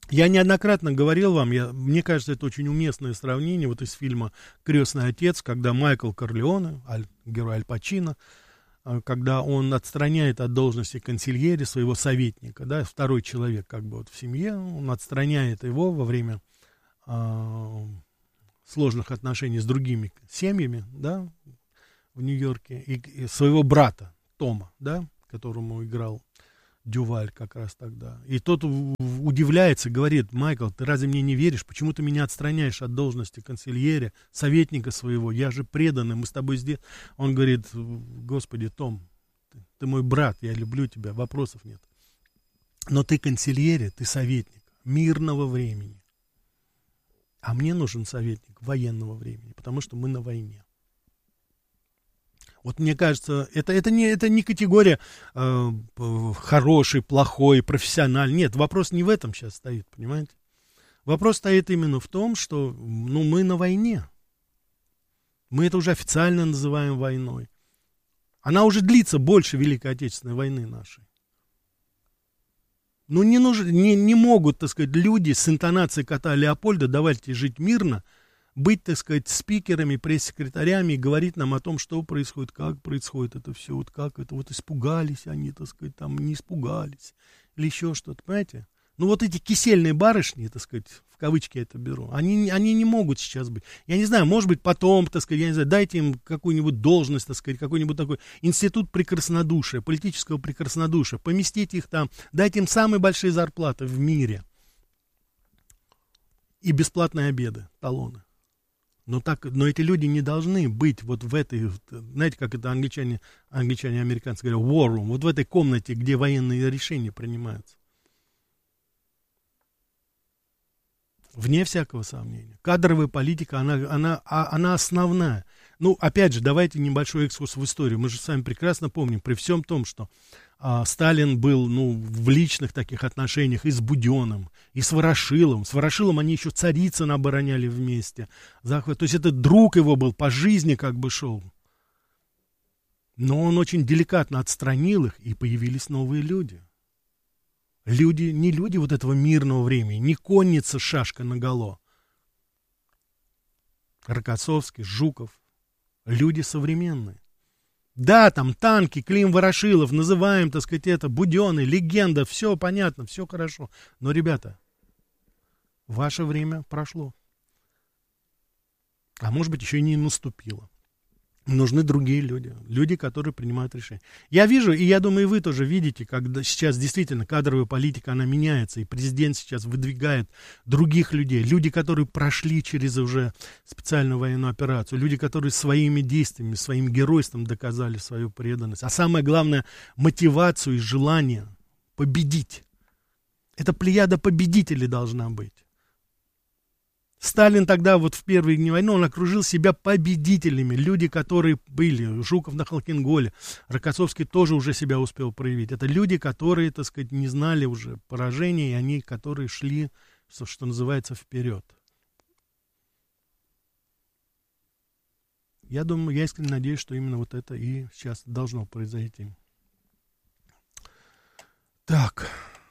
Я неоднократно говорил вам, я, мне кажется, это очень уместное сравнение вот из фильма «Крестный отец», когда Майкл Корлеоне, аль, герой Аль Пачино, когда он отстраняет от должности консильери своего советника, да, второй человек как бы вот в семье, он отстраняет его во время э, сложных отношений с другими семьями, да, в Нью-Йорке, и, и своего брата Тома, да, которому играл Дюваль как раз тогда. И тот удивляется, говорит: Майкл, ты разве мне не веришь? Почему ты меня отстраняешь от должности консильера, советника своего? Я же преданный, мы с тобой здесь. Он говорит: Господи, Том, ты, ты мой брат, я люблю тебя, вопросов нет. Но ты консильер, ты советник мирного времени. А мне нужен советник военного времени, потому что мы на войне. Вот мне кажется, это, это, не, это не категория э, хороший, плохой, профессиональный. Нет, вопрос не в этом сейчас стоит, понимаете? Вопрос стоит именно в том, что ну, мы на войне. Мы это уже официально называем войной. Она уже длится больше Великой Отечественной войны нашей. Ну, не, нужно, не, не могут, так сказать, люди с интонацией кота Леопольда «давайте жить мирно», быть, так сказать, спикерами, пресс-секретарями и говорить нам о том, что происходит, как происходит это все, вот как это, вот испугались они, так сказать, там не испугались, или еще что-то, понимаете? Ну, вот эти кисельные барышни, так сказать, в кавычки это беру, они, они не могут сейчас быть. Я не знаю, может быть, потом, так сказать, я не знаю, дайте им какую-нибудь должность, так сказать, какой-нибудь такой институт прекраснодушия, политического прекраснодушия, поместите их там, дайте им самые большие зарплаты в мире и бесплатные обеды, талоны. Но, так, но эти люди не должны быть вот в этой, знаете, как это англичане, англичане и американцы говорят, war room, вот в этой комнате, где военные решения принимаются. Вне всякого сомнения. Кадровая политика, она, она, она основная. Ну, опять же, давайте небольшой экскурс в историю. Мы же с вами прекрасно помним, при всем том, что а, Сталин был, ну, в личных таких отношениях и с Буденным, и с Ворошиловым. С Ворошиловым они еще Царицына обороняли вместе. Захват. То есть это друг его был, по жизни как бы шел. Но он очень деликатно отстранил их, и появились новые люди. Люди, не люди вот этого мирного времени, не конница шашка наголо. Рокоссовский, Жуков. Люди современные. Да, там танки, Клим Ворошилов, называем, так сказать, это, Буденный, легенда, все понятно, все хорошо. Но, ребята, ваше время прошло. А может быть, еще и не наступило. Нужны другие люди, люди, которые принимают решения. Я вижу, и я думаю, и вы тоже видите, когда сейчас действительно кадровая политика, она меняется, и президент сейчас выдвигает других людей, люди, которые прошли через уже специальную военную операцию, люди, которые своими действиями, своим геройством доказали свою преданность, а самое главное, мотивацию и желание победить. Это плеяда победителей должна быть. Сталин тогда вот в первые дни войны, он окружил себя победителями. Люди, которые были, Жуков на Халкинголе, Рокоссовский тоже уже себя успел проявить. Это люди, которые, так сказать, не знали уже поражения, и они, которые шли, что, что называется, вперед. Я думаю, я искренне надеюсь, что именно вот это и сейчас должно произойти. Так.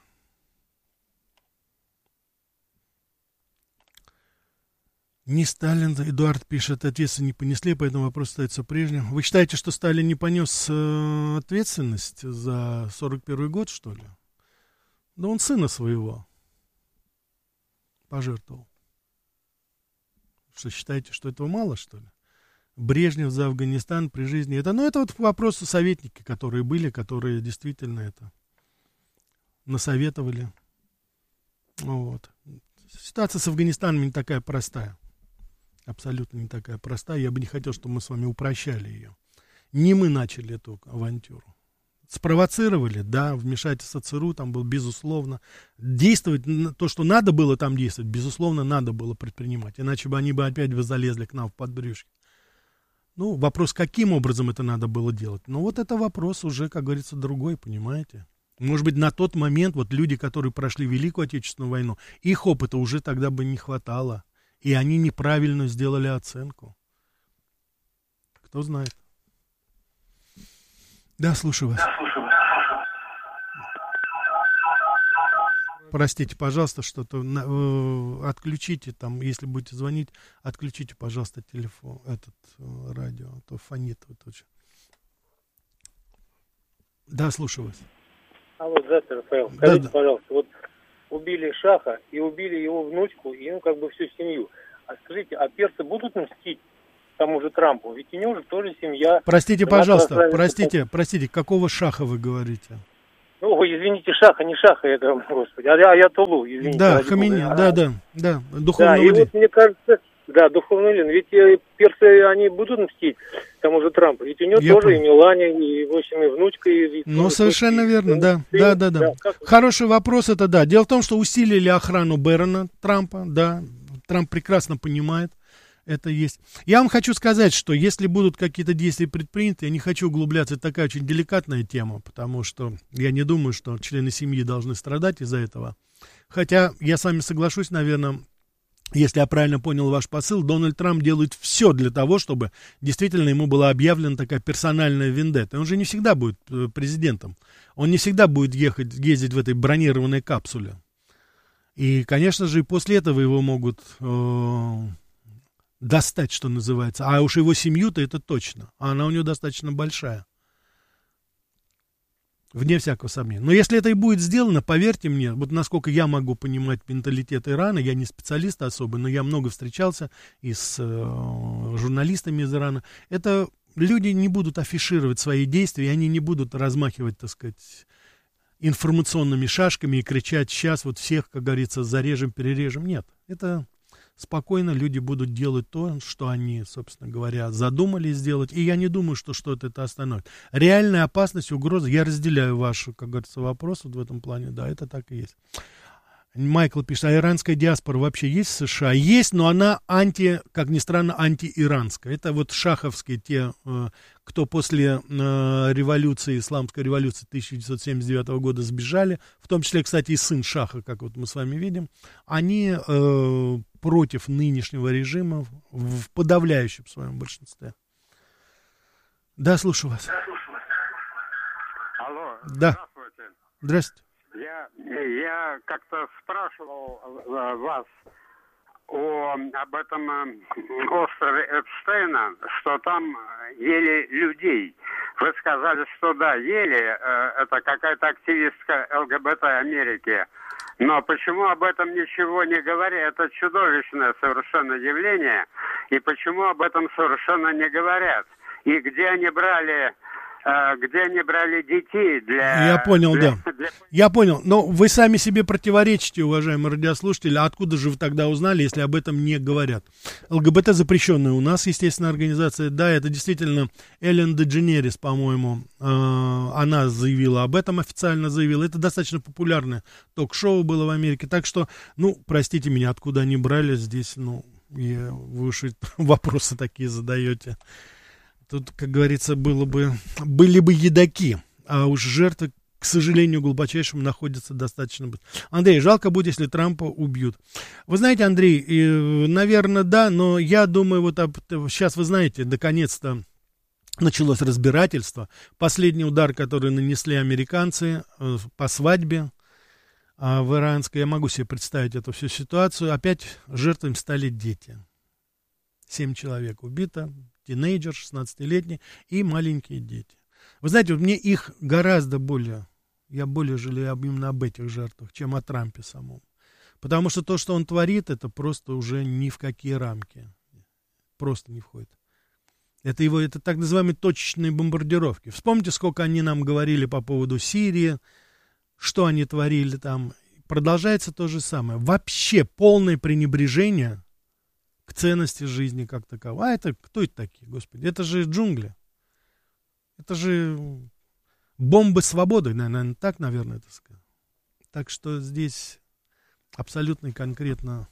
Не Сталин, Эдуард пишет, ответственность не понесли, поэтому вопрос остается прежним. Вы считаете, что Сталин не понес э, ответственность за сорок первый год, что ли? Да он сына своего пожертвовал. Что, считаете, что этого мало, что ли? Брежнев за Афганистан при жизни. Это, ну, это вот вопросы советники, которые были, которые действительно это насоветовали. Вот. Ситуация с Афганистаном не такая простая. Абсолютно не такая простая. Я бы не хотел, чтобы мы с вами упрощали ее. Не мы начали эту авантюру. Спровоцировали, да, вмешательство ЦРУ там было, безусловно. Действовать, то, что надо было там действовать, безусловно, надо было предпринимать. Иначе бы они бы опять бы залезли к нам в подбрюшье. Ну, вопрос, каким образом это надо было делать. Ну, вот это вопрос уже, как говорится, другой, понимаете. Может быть, на тот момент вот люди, которые прошли Великую Отечественную войну, их опыта уже тогда бы не хватало. И они неправильно сделали оценку. Кто знает. Да, слушаю вас. Простите, пожалуйста, что-то э, отключите, там, если будете звонить, отключите, пожалуйста, телефон, этот э, радио, а то фонит вот очень. Да, слушаю вас. А вот, здравствуйте, Рафаэл, Да, скажите, да. пожалуйста, вот убили Шаха и убили его внучку, и, ну, как бы всю семью. А скажите, а персы будут мстить тому же Трампу? Ведь у него же тоже семья. Простите, пожалуйста, простите, простите, какого Шаха вы говорите? Ну, вы извините, Шаха, не Шаха, это, господи, а я, я Тулу, извините. Да, ради Хамини, Бога. да, да, да, Да, духовного и ли- вот мне кажется, да, духовный лин, ведь э, персы, они будут мстить тому же Трампу, ведь у него Я тоже понял. и Мелания, и, в общем, и внучка, и... и Ну, и- совершенно и- верно, и- да, и- да, да, да. как- Хороший вопрос, это да. Дело в том, что усилили охрану Бэрона Трампа, да, Трамп прекрасно понимает, это есть. Я вам хочу сказать, что если будут какие-то действия предприняты, я не хочу углубляться, это такая очень деликатная тема, потому что я не думаю, что члены семьи должны страдать из-за этого. Хотя я с вами соглашусь, наверное, если я правильно понял ваш посыл, Дональд Трамп делает все для того, чтобы действительно ему была объявлена такая персональная вендетта. Он же не всегда будет э, президентом. Он не всегда будет ехать, ездить в этой бронированной капсуле. И, конечно же, и после этого его могут э, достать, что называется. А уж его семью-то это точно. А она у него достаточно большая. Вне всякого сомнения. Но если это и будет сделано, поверьте мне, вот насколько я могу понимать менталитет Ирана, я не специалист особо, но я много встречался и с э, журналистами из Ирана, это люди не будут афишировать свои действия, и они не будут размахивать, так сказать, информационными шашками и кричать: сейчас вот всех, как говорится, зарежем, перережем. Нет, это спокойно люди будут делать то, что они, собственно говоря, задумали сделать, и я не думаю, что что-то это остановит. Реальная опасность, угроза, я разделяю вашу, как говорится, вопрос вот в этом плане, да, это так и есть. Майкл пишет: а иранская диаспора вообще есть в США? Есть, но она анти, как ни странно, антииранская. Это вот шаховские, те, э, кто после э, революции, исламской революции тысяча девятьсот семьдесят девятого года сбежали, в том числе, кстати, и сын Шаха, как вот мы с вами видим, они э, против нынешнего режима в, в подавляющем своем большинстве. Да, слушаю вас. Алло, Да. здравствуйте. Здравствуйте. Я, я как-то спрашивал э, вас о, об этом э, острове Эпстейна, что там ели людей. Вы сказали, что да, ели, э, это какая-то активистка ЛГБТ Америки. Но почему об этом ничего не говорят? Это чудовищное совершенно явление. И почему об этом совершенно не говорят? И где они брали... где они брали детей для... Я понял, для, да. для... Я понял. Но вы сами себе противоречите, уважаемые радиослушатели. А откуда же вы тогда узнали, если об этом не говорят? ЛГБТ запрещенная у нас, естественно, организация. Да, это действительно Эллен Дедженерис, по-моему, э, она заявила об этом, официально заявила. Это достаточно популярное ток-шоу было в Америке. Так что, ну, простите меня, откуда они брали здесь, ну, и вы уж вопросы такие задаете. Тут, как говорится, было бы, были бы едоки, а уж жертвы, к сожалению, глубочайшему находятся достаточно быстро. Андрей, жалко будет, если Трампа убьют. Вы знаете, Андрей, наверное, да, но я думаю, вот об, сейчас, вы знаете, наконец-то началось разбирательство. Последний удар, который нанесли американцы э, по свадьбе э, в иранской, я могу себе представить эту всю ситуацию, опять жертвами стали дети. Семь человек убито. Тинейджер, шестнадцатилетний и маленькие дети. Вы знаете, вот мне их гораздо более, я более жалею именно об этих жертвах, чем о Трампе самом. Потому что то, что он творит, это просто уже ни в какие рамки. Просто не входит. Это его, это так называемые точечные бомбардировки. Вспомните, сколько они нам говорили по поводу Сирии, что они творили там. Продолжается то же самое. Вообще полное пренебрежение к ценности жизни как таковой. А это кто это такие, господи? Это же джунгли. Это же бомбы свободы, наверное, так, наверное, это сказать. Так что здесь абсолютно и конкретно,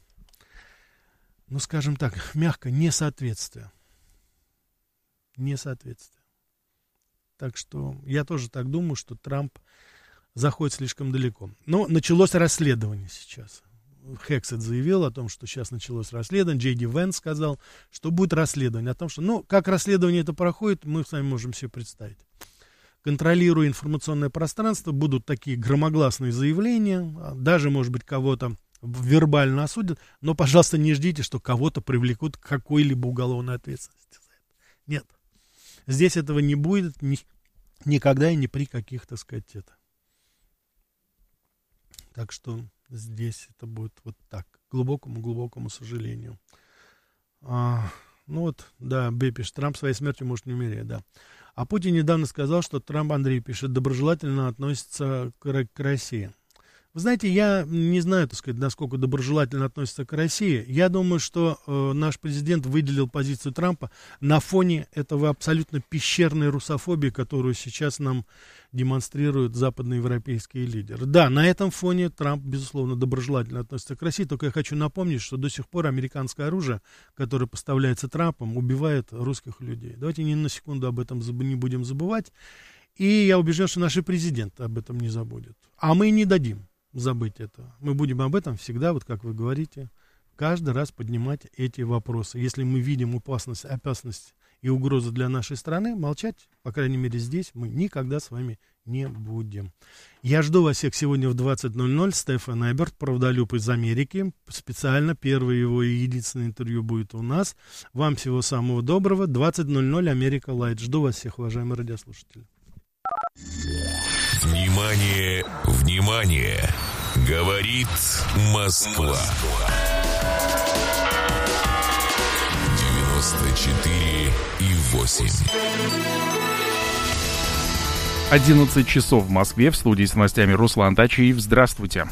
ну, скажем так, мягко, несоответствие. Несоответствие. Так что я тоже так думаю, что Трамп заходит слишком далеко. Но началось расследование сейчас. Хексет заявил о том, что сейчас началось расследование. Джей Ди Венс сказал, что будет расследование. О том, что, ну, как расследование это проходит, мы с вами можем себе представить. контролируя информационное пространство, будут такие громогласные заявления, даже, может быть, кого-то вербально осудят, но, пожалуйста, не ждите, что кого-то привлекут к какой-либо уголовной ответственности. Нет. Здесь этого не будет ни, никогда и ни при каких, так сказать, это. Так что здесь это будет вот так, к глубокому-глубокому сожалению. А, ну вот, да, Б пишет, Трамп своей смертью может не умереть, да. А Путин недавно сказал, что Трамп, Андрей пишет, доброжелательно относится к, к России. Вы знаете, я не знаю, так сказать, насколько доброжелательно относится к России. Я думаю, что э, наш президент выделил позицию Трампа на фоне этого абсолютно пещерной русофобии, которую сейчас нам демонстрируют западноевропейские лидеры. Да, на этом фоне Трамп, безусловно, доброжелательно относится к России. Только я хочу напомнить, что до сих пор американское оружие, которое поставляется Трампом, убивает русских людей. Давайте ни на секунду об этом не будем забывать. И я убежден, что наш президент об этом не забудет. А мы не дадим забыть это. Мы будем об этом всегда, вот как вы говорите, каждый раз поднимать эти вопросы. Если мы видим опасность, опасность и угрозу для нашей страны, молчать, по крайней мере здесь, мы никогда с вами не будем. Я жду вас всех сегодня в двадцать ноль ноль. Стефан Эберт, правдолюб из Америки. Специально первое его и единственное интервью будет у нас. Вам всего самого доброго. двадцать ноль ноль Америка Лайт. Жду вас всех, уважаемые радиослушатели. Внимание, внимание! Говорит Москва. девяносто четыре и восемь. одиннадцать часов в Москве. В студии с новостями Руслан Тачиев. Здравствуйте.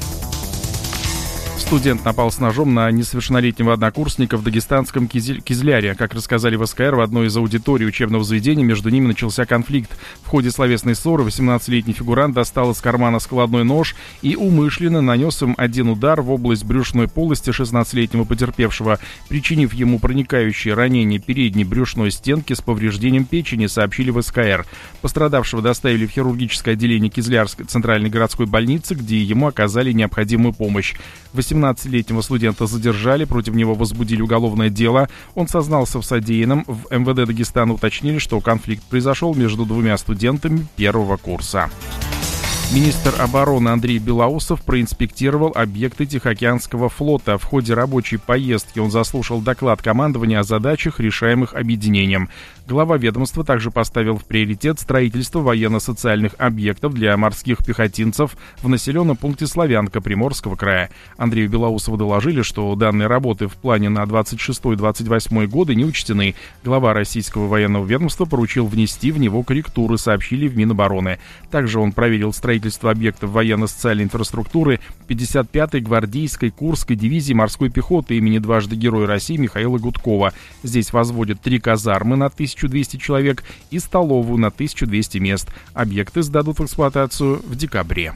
Студент напал с ножом на несовершеннолетнего однокурсника в дагестанском Кизель... Кизляре. Как рассказали в СКР, в одной из аудиторий учебного заведения между ними начался конфликт. В ходе словесной ссоры восемнадцатилетний фигурант достал из кармана складной нож и умышленно нанес им один удар в область брюшной полости шестнадцатилетнего потерпевшего, причинив ему проникающее ранение передней брюшной стенки с повреждением печени, сообщили в СКР. Пострадавшего доставили в хирургическое отделение Кизлярской центральной городской больницы, где ему оказали необходимую помощь. восемнадцатилетнего студента задержали, против него возбудили уголовное дело. Он сознался в содеянном. В эм вэ дэ Дагестана уточнили, что конфликт произошел между двумя студентами первого курса. Министр обороны Андрей Белоусов проинспектировал объекты Тихоокеанского флота. В ходе рабочей поездки он заслушал доклад командования о задачах, решаемых объединением. Глава ведомства также поставил в приоритет строительство военно-социальных объектов для морских пехотинцев в населенном пункте Славянка Приморского края. Андрею Белоусову доложили, что данные работы в плане на двадцать шестой — двадцать восьмой годы не учтены. Глава российского военного ведомства поручил внести в него корректуры, сообщили в Минобороны. Также он проверил строительство объектов военно-социальной инфраструктуры пятьдесят пятой гвардейской Курской дивизии морской пехоты имени дважды Героя России Михаила Гудкова. Здесь возводят три казармы на тысячу двести человек и столовую на тысячу двести мест. Объекты сдадут в эксплуатацию в декабре.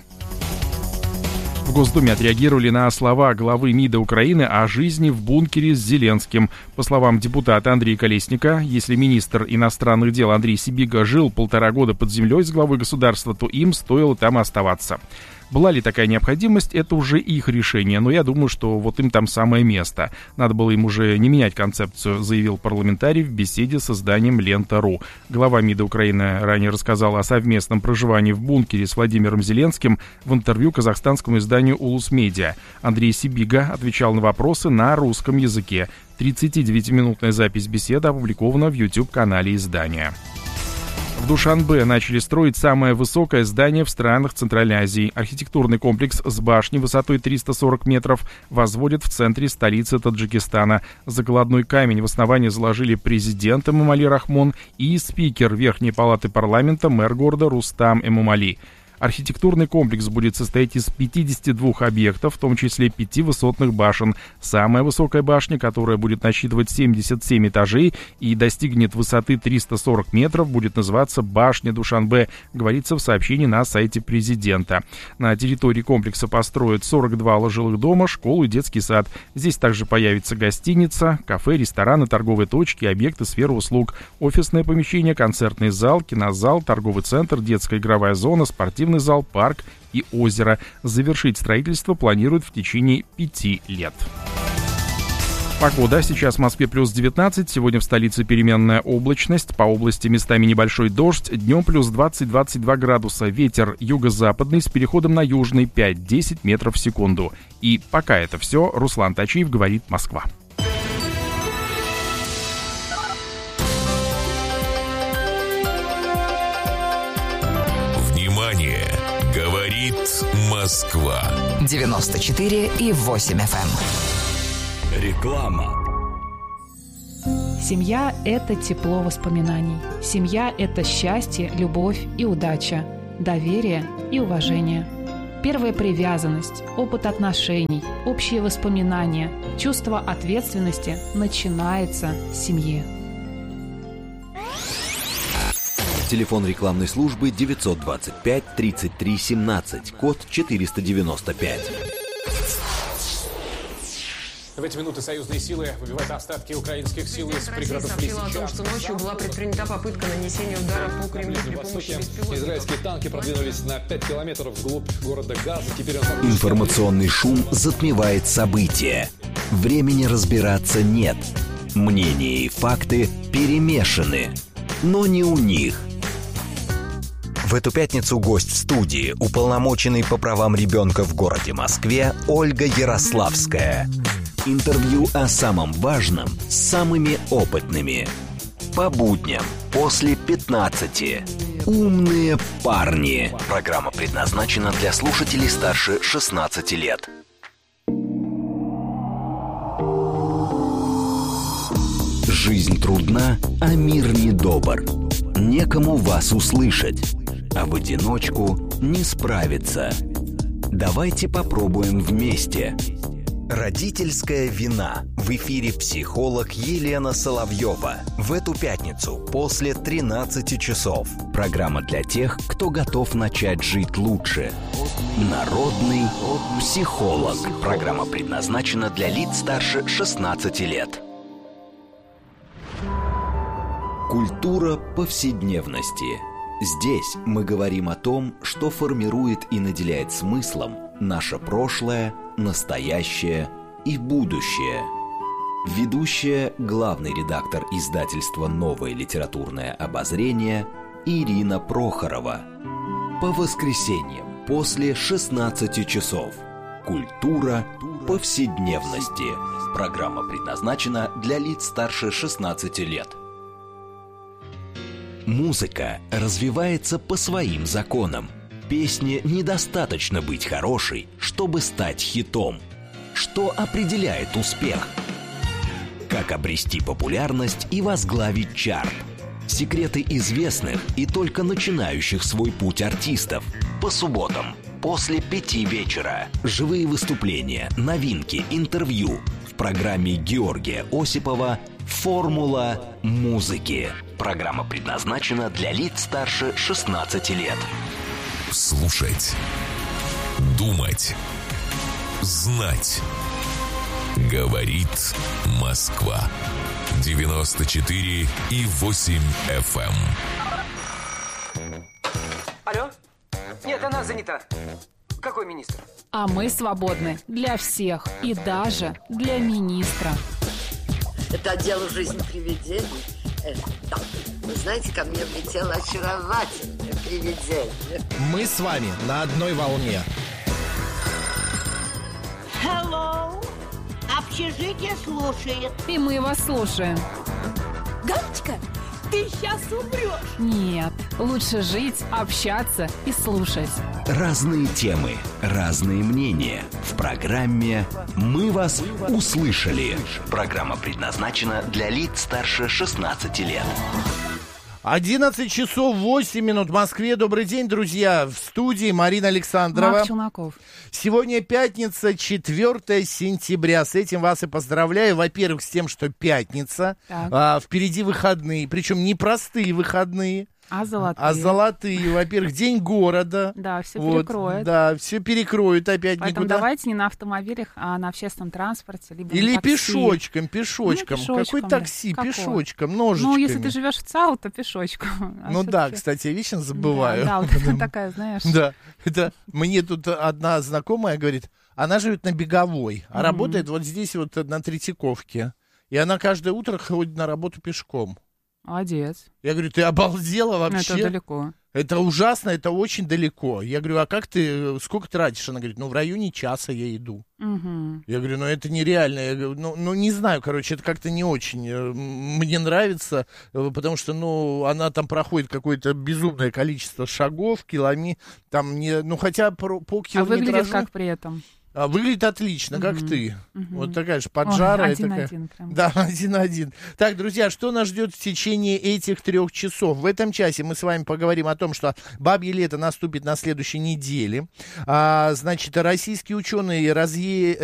В Госдуме отреагировали на слова главы МИДа Украины о жизни в бункере с Зеленским. По словам депутата Андрея Колесника, если министр иностранных дел Андрей Сибига жил полтора года под землей с главой государства, то им стоило там оставаться. Была ли такая необходимость, это уже их решение, но я думаю, что вот им там самое место. Надо было им уже не менять концепцию, заявил парламентарий в беседе с изданием Лента.ру. Глава МИДа Украины ранее рассказал о совместном проживании в бункере с Владимиром Зеленским в интервью казахстанскому изданию «Улус Медиа». Андрей Сибига отвечал на вопросы на русском языке. тридцатидевятиминутная запись беседы опубликована в YouTube-канале издания. В Душанбе начали строить самое высокое здание в странах Центральной Азии. Архитектурный комплекс с башней высотой триста сорок метров возводят в центре столицы Таджикистана. Закладной камень в основании заложили президент Эмомали Рахмон и спикер Верхней палаты парламента, мэр города Рустам Эмомали. Архитектурный комплекс будет состоять из пятидесяти двух объектов, в том числе пяти высотных башен. Самая высокая башня, которая будет насчитывать семьдесят семь этажей и достигнет высоты триста сорок метров, будет называться «Башня Душанбе», говорится в сообщении на сайте президента. На территории комплекса построят сорок два жилых дома, школу и детский сад. Здесь также появится гостиница, кафе, рестораны, торговые точки, объекты сферы услуг, офисное помещение, концертный зал, кинозал, торговый центр, детская игровая зона, спортивный зал, парк и озеро. Завершить строительство планируют в течение пяти лет. Погода. Сейчас в Москве плюс девятнадцать, сегодня в столице переменная облачность, по области местами небольшой дождь, днем плюс двадцать-двадцать два градуса, ветер юго-западный с переходом на южный пять-десять метров в секунду. И пока это все, Руслан Тачиев говорит «Москва». Внимание! Говорит Москва. девяносто четыре и восемь эф эм. Реклама. Семья – это тепло воспоминаний. Семья – это счастье, любовь и удача, доверие и уважение. Первая привязанность, опыт отношений, общие воспоминания, чувство ответственности начинается с семьи. Телефон рекламной службы девятьсот двадцать пять тридцать три семнадцать, код четыреста девяносто пять. В эти минуты союзные силы выбивают остатки украинских сил из пригородов Лисичанска. Сообщила о том, что ночью была предпринята попытка нанесения удара по Кремлю при помощи беспилотников. Израильские танки продвинулись на пять километров вглубь города Газа. Теперь он... Информационный шум затмевает события. Времени разбираться нет. Мнения и факты перемешаны. Но не у них. В эту пятницу гость в студии, уполномоченный по правам ребенка в городе Москве Ольга Ярославская. Интервью о самом важном с самыми опытными. По будням после пятнадцати. Умные парни. Программа предназначена для слушателей старше шестнадцати лет. Жизнь трудна, а мир недобр. Некому вас услышать, а в одиночку не справиться. Давайте попробуем вместе. Родительская вина. В эфире психолог Елена Соловьева. В эту пятницу после тринадцати часов. Программа для тех, кто готов начать жить лучше. Народный психолог. Программа предназначена для лиц старше шестнадцати лет. Культура повседневности. Здесь мы говорим о том, что формирует и наделяет смыслом наше прошлое, настоящее и будущее. Ведущая, главный редактор издательства «Новое литературное обозрение» Ирина Прохорова. По воскресеньям после шестнадцати часов. Культура повседневности. Программа предназначена для лиц старше шестнадцати лет. Музыка развивается по своим законам. Песне недостаточно быть хорошей, чтобы стать хитом. Что определяет успех? Как обрести популярность и возглавить чарт? Секреты известных и только начинающих свой путь артистов. По субботам после пяти вечера. Живые выступления, новинки, интервью. В программе Георгия Осипова «Формула музыки». Программа предназначена для лиц старше шестнадцати лет. Слушать, думать, знать. Говорит Москва. девяносто четыре и восемь эф эм. Алло? Нет, она занята. Какой министр? А мы свободны для всех и даже для министра. Это отдел «Жизнь привидений». Э, да. Вы знаете, ко мне влетело очаровательное привидение. Мы с вами на одной волне. Hello. Общежитие слушает. И мы вас слушаем. Галочка, ты сейчас умрешь. Нет, лучше жить, общаться и слушать. Разные темы, разные мнения. В программе «Мы вас услышали». Программа предназначена для лиц старше шестнадцати лет. одиннадцать часов восемь минут в Москве. Добрый день, друзья. В студии Марина Александрова. Марк Челноков. Сегодня пятница, четвёртое сентября. С этим вас и поздравляю. Во-первых, с тем, что пятница. А, впереди выходные. Причем не простые выходные. А золотые. А золотые. Во-первых, день города. Да, все вот, перекроют. Да, все перекроют опять. Поэтому никуда. давайте не на автомобилях, а на общественном транспорте. Либо Или на такси. пешочком, пешочком. Ну, пешочком. Какой такси? Какое? Пешочком, ножичками. Ну, если ты живешь в ЦАУ, то пешочком. А ну да, кстати, я вечно забываю. Да, да, вот это такая, знаешь. Да, это мне тут одна знакомая говорит: она живет на Беговой, а Мгм. работает вот здесь вот на Третьяковке. И она каждое утро ходит на работу пешком. Молодец. Я говорю, ты обалдела Ну, вообще? это далеко. Это ужасно, это очень далеко. Я говорю, а как ты, сколько тратишь? Она говорит, ну, в районе часа я иду. Мгм. Я говорю, ну, это нереально. Я говорю, ну, ну, не знаю, короче, это как-то не очень э, мне нравится, э, потому что, ну, она там проходит какое-то безумное количество шагов, километров, там, не, ну, хотя по, по А километражу... выглядит как при этом? А выглядит отлично, как Мгм. ты. Мгм. Вот такая же Ой, поджарая. один-один такая. прям. Да, один-один. Так, друзья, что нас ждет в течение этих трех часов? В этом часе мы с вами поговорим о том, что бабье лето наступит на следующей неделе. А, значит, российские ученые разъе...